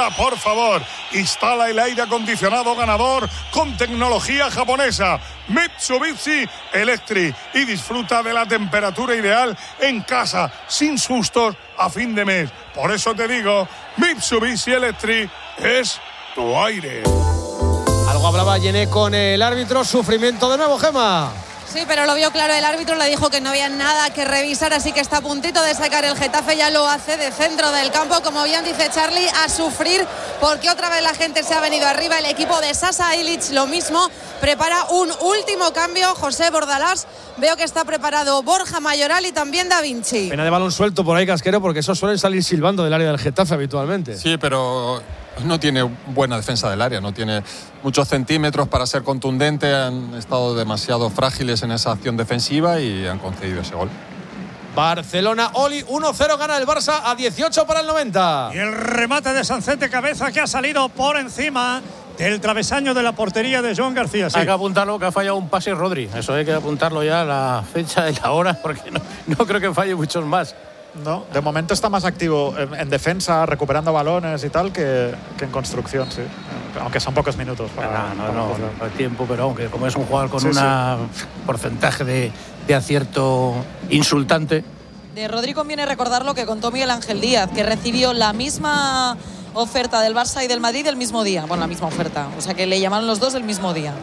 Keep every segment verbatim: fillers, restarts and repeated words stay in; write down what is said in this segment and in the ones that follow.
temperatura, por favor. Instala el aire acondicionado ganador con tecnología japonesa Mitsubishi Electric y disfruta de la temperatura ideal en casa, sin sustos a fin de mes. Por eso te digo, Mitsubishi Electric es tu aire. Algo hablaba Yené con el árbitro. Sufrimiento de nuevo, Gemma. Sí, pero lo vio claro el árbitro, le dijo que no había nada que revisar, así que está a puntito de sacar el Getafe, ya lo hace de centro del campo, como bien dice Charlie, a sufrir, porque otra vez la gente se ha venido arriba. El equipo de Sasa Ilic lo mismo, prepara un último cambio. José Bordalás, veo que está preparado Borja Mayoral y también Da Vinci. Pena de balón suelto por ahí, Casquero, porque esos suelen salir silbando del área del Getafe habitualmente. Sí, pero no tiene buena defensa del área, no tiene muchos centímetros para ser contundente, han estado demasiado frágiles en esa acción defensiva y han concedido ese gol. Barcelona, Oli, uno cero, gana el Barça a dieciocho para el noventa. Y el remate de Sancet de cabeza que ha salido por encima del travesaño de la portería de Joan García. Sí. Hay que apuntarlo, que ha fallado un pase Rodri. Eso hay que apuntarlo ya a la fecha y la hora, porque no, no creo que falle muchos más. No, de momento está más activo en, en defensa, recuperando balones y tal, que, que en construcción, sí. Aunque son pocos minutos. Para, no, no, no, no, no hay tiempo, pero aunque como es un jugador con un sí, sí. porcentaje de, de acierto insultante. De Rodri conviene recordar lo que contó Miguel Ángel Díaz, que recibió la misma oferta del Barça y del Madrid el mismo día. Bueno, la misma oferta. O sea que le llamaron los dos el mismo día.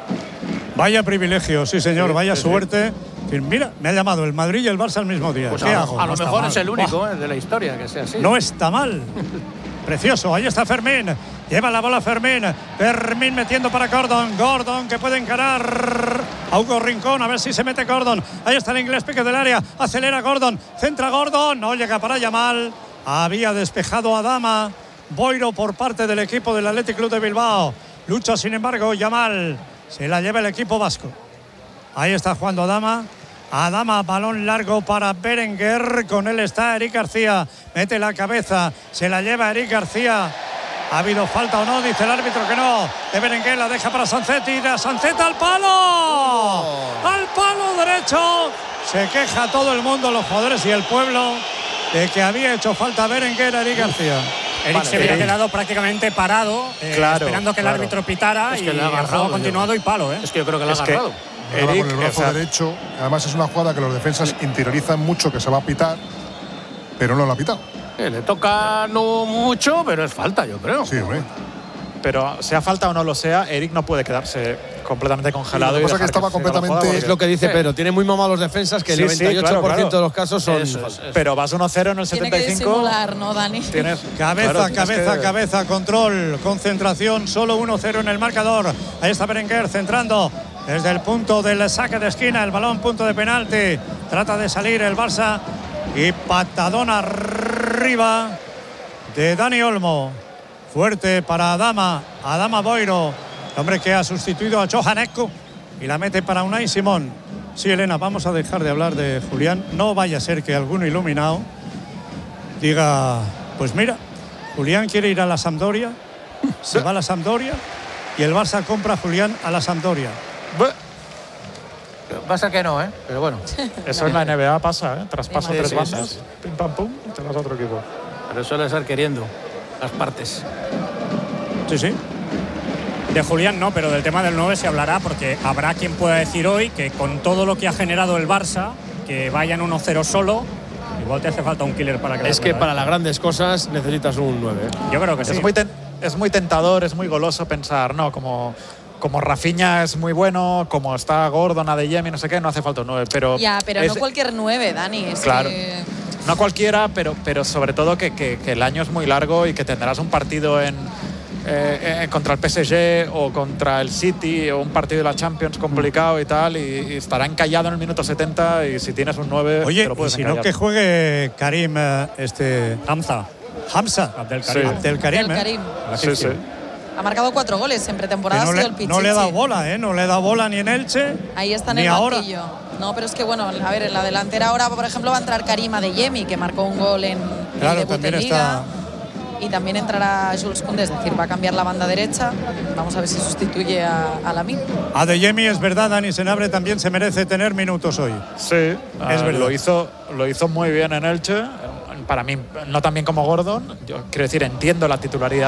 Vaya privilegio, sí señor, sí, vaya sí, suerte. Sí. Mira, me ha llamado el Madrid y el Barça al mismo día. Pues ¿Qué a, hago? a no lo mejor mal. es el único eh, de la historia que sea así. No está mal. Precioso, ahí está Fermín. Lleva la bola Fermín. Fermín metiendo para Gordon. Gordon que puede encarar a Hugo Rincón. A ver si se mete Gordon. Ahí está el inglés, pique del área. Acelera Gordon. Centra Gordon. No llega para Yamal. Había despejado a Adama. Boiro por parte del equipo del Athletic Club de Bilbao. Lucha sin embargo Yamal. Se la lleva el equipo vasco. Ahí está jugando Adama. Adama, balón largo para Berenguer. Con él está Eric García. Mete la cabeza. Se la lleva Eric García. ¿Ha habido falta o no? Dice el árbitro que no. De Berenguer la deja para Sancet. Y de Sancet al palo. Oh. Al palo derecho. Se queja todo el mundo, los jugadores y el pueblo, de que había hecho falta Berenguer a Eric García. Eric vale, se había Eric. quedado prácticamente parado, eh, claro, esperando que claro. el árbitro pitara, Es y que le ha el juego agarrado, ha continuado y palo. ¿eh? Es que yo creo que le ha Es que agarrado. Eric, con el brazo o sea, derecho, además es una jugada que los defensas interiorizan mucho que se va a pitar, pero no lo ha pitado. Eh, le toca no mucho, pero es falta, yo creo. Sí, hombre. pero sea falta o no lo sea, Eric no puede quedarse completamente congelado. Lo que y pasa es que dejar estaba siga la completamente… jugada, Es lo que dice Pedro, tiene muy mamados defensas que el Sí, noventa y ocho por ciento sí, claro, claro. de los casos son… Eso es, eso. Pero vas uno cero en el Tiene setenta y que cinco. disimular, ¿no, Dani? Tienes, Cabeza, claro, tienes cabeza, que… cabeza, control, concentración, solo uno cero en el marcador. Ahí está Berenguer centrando desde el punto del saque de esquina, el balón punto de penalti. Trata de salir el Barça y patadón arriba de Dani Olmo. Fuerte para Adama, Adama Boiro, el hombre que ha sustituido a Johannescu, y la mete para Unai Simón. Sí, Elena, vamos a dejar de hablar de Julián. No vaya a ser que alguno iluminado diga, pues mira, Julián quiere ir a la Sampdoria, se va a la Sampdoria y el Barça compra a Julián a la Sampdoria. Pasa que no, ¿eh? Pero bueno. Eso en la N B A pasa, ¿eh? Traspaso Sí, tres sí, bandas, sí, sí. pim pam pum, y te vas a otro equipo. Pero suele ser queriendo las partes. Sí, sí. De Julián no, pero del tema del nueve se hablará, porque habrá quien pueda decir hoy que con todo lo que ha generado el Barça, que vayan uno cero solo, igual te hace falta un killer para que… Es que para las grandes cosas necesitas un nueve. Yo creo que sí. Es muy, ten, es muy tentador, es muy goloso pensar, no, como… Como Rafinha es muy bueno, como está Gordon, Adeyemi, no sé qué, no hace falta un nueve. Pero Ya, pero es, no cualquier nueve, Dani. Es claro. que… No cualquiera, pero, pero sobre todo que, que, que el año es muy largo y que tendrás un partido en, eh, eh, contra el P S G o contra el City o un partido de la Champions complicado y tal, y, y estará encallado en el minuto setenta, y si tienes un nueve Oye, te lo puedes y si no encallar. que juegue Karim, eh, este… Hamza. Hamza. Abdelkarim. Sí. Abdelkarim, Del ¿eh? Karim. Sí, sí. Ha marcado cuatro goles en Que pretemporada, no, ha sido le, el Pichichi. no le ha dado bola, ¿eh? No le ha dado bola ni en Elche, Ahí está en ni el ahora. banquillo. No, pero es que bueno, a ver, en la delantera ahora, por ejemplo, va a entrar Karim Adeyemi, que marcó un gol en el Claro, debut también en Liga. está… Y también entrará Jules Koundé, es decir, va a cambiar la banda derecha. Vamos a ver si sustituye a, a Lamine. Adeyemi, es verdad, Dani Senabre también se merece tener minutos hoy. Sí, Es ah, verdad. lo hizo, lo hizo muy bien en Elche. Para mí, no tan bien como Gordon. Yo quiero decir, entiendo la titularidad